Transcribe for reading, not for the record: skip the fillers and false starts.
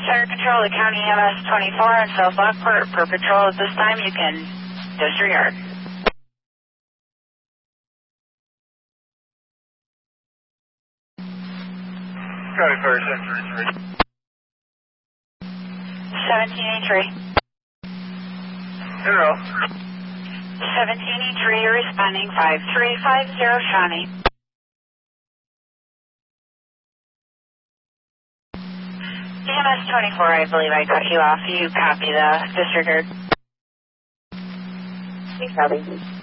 Center Control, the County EMS 24 in South Lockport. Per patrol at this time, you can disregard. County Fire Center 1783. Zero. 1783, you're responding 5350 Shawnee. EMS 24, I believe I cut you off. You copy the disregard. Please copy.